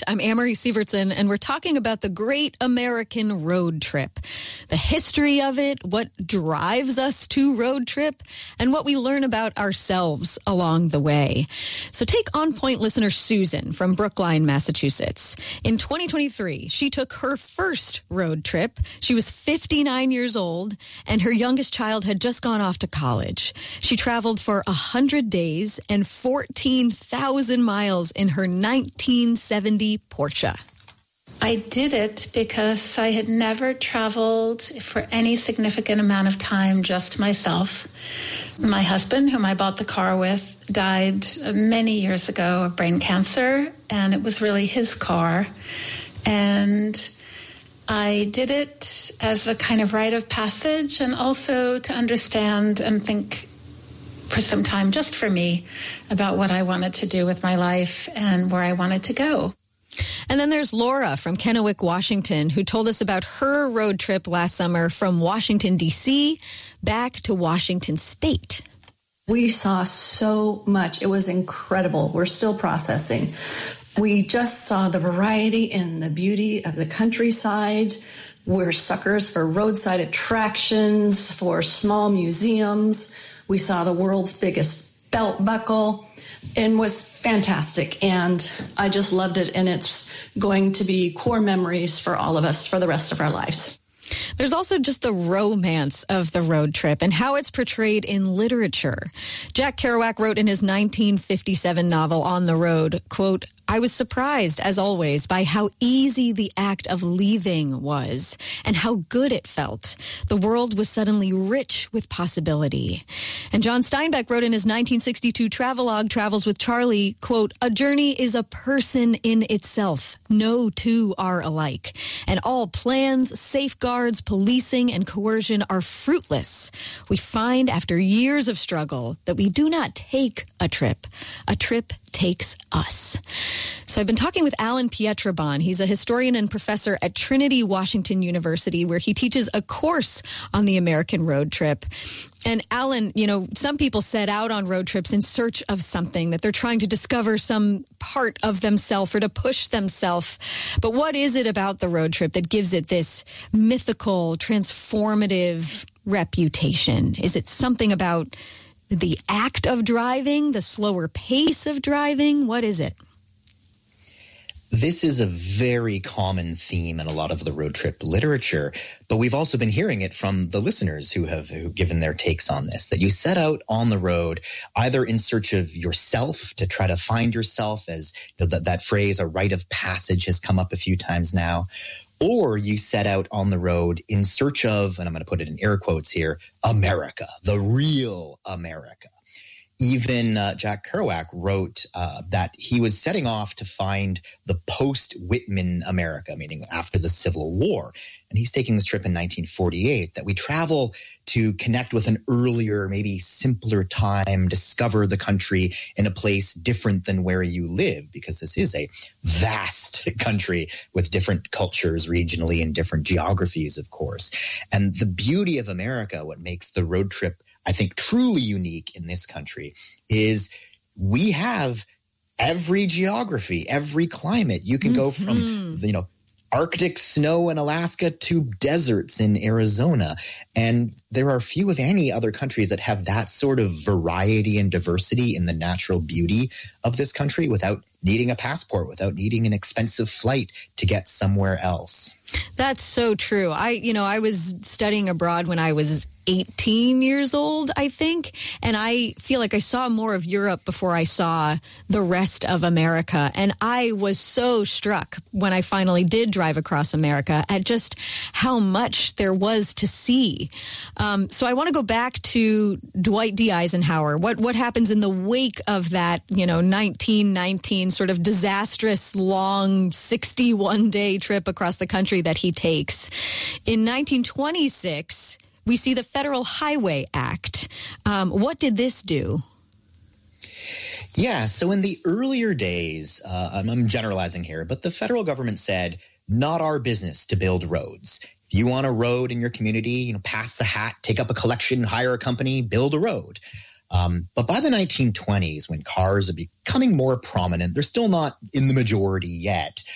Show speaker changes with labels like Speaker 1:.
Speaker 1: I'm Amory Sievertson, and we're talking about the Great American Road Trip, the history of it, what drives us to road trip, and what we learn about ourselves along the way. So take On Point listener Susan from Brookline, Massachusetts. In 2023, she took her first road trip. She was 59 years old, and her youngest child had just gone off to college. She traveled for 100 days and 14,000 miles in her 1970 Porsche.
Speaker 2: I did it because I had never traveled for any significant amount of time just myself. My husband, whom I bought the car with, died many years ago of brain cancer, and it was really his car. And I did it as a kind of rite of passage, and also to understand and think for some time, just for me, about what I wanted to do with my life and where I wanted to go.
Speaker 1: And then there's Laura from Kennewick, Washington, who told us about her road trip last summer from Washington, D.C. back to Washington State.
Speaker 3: We saw so much. It was incredible. We're still processing. We just saw the variety and the beauty of the countryside. We're suckers for roadside attractions, for small museums. We saw the world's biggest belt buckle, and was fantastic. And I just loved it. And it's going to be core memories for all of us for the rest of our lives.
Speaker 1: There's also just the romance of the road trip and how it's portrayed in literature. Jack Kerouac wrote in his 1957 novel On the Road, quote, "I was surprised, as always, by how easy the act of leaving was and how good it felt. The world was suddenly rich with possibility." And John Steinbeck wrote in his 1962 travelogue, Travels with Charlie, quote, "A journey is a person in itself. No two are alike. And all plans, safeguards, policing, and coercion are fruitless. We find after years of struggle that we do not take a trip. A trip takes us." So I've been talking with Alan Pietrobon. He's a historian and professor at Trinity Washington University, where he teaches a course on the American road trip. And Alan, you know, some people set out on road trips in search of something, that they're trying to discover some part of themselves or to push themselves. But what is it about the road trip that gives it this mythical, transformative reputation? Is it something about the act of driving, the slower pace of driving? What is it?
Speaker 4: This is a very common theme in a lot of the road trip literature, but we've also been hearing it from the listeners who have given their takes on this, that you set out on the road either in search of yourself, to try to find yourself, as you know, that phrase, a rite of passage, has come up a few times now, or you set out on the road in search of, and I'm going to put it in air quotes here, America, the real America. Even Jack Kerouac wrote that he was setting off to find the post-Whitman America, meaning after the Civil War. And he's taking this trip in 1948, that we travel to connect with an earlier, maybe simpler time, discover the country in a place different than where you live, because this is a vast country with different cultures regionally and different geographies, of course. And the beauty of America, what makes the road trip, I think, truly unique in this country, is we have every geography, every climate. You can go from, you know, Arctic snow in Alaska to deserts in Arizona. And there are few, if any, other countries that have that sort of variety and diversity in the natural beauty of this country without needing a passport, without needing an expensive flight to get somewhere else.
Speaker 1: That's so true. I was studying abroad when I was 18 years old, I think. And I feel like I saw more of Europe before I saw the rest of America. And I was so struck when I finally did drive across America at just how much there was to see. So I want to go back to Dwight D. Eisenhower. What happens in the wake of that, 1919 sort of disastrous, long 61-day trip across the country that he takes? In 1926, we see the Federal Highway Act. What did this do?
Speaker 4: Yeah, so in the earlier days, I'm generalizing here, but the federal government said, not our business to build roads. If you want a road in your community, pass the hat, take up a collection, hire a company, build a road. But by the 1920s, when cars are becoming more prominent, they're still not in the majority yet.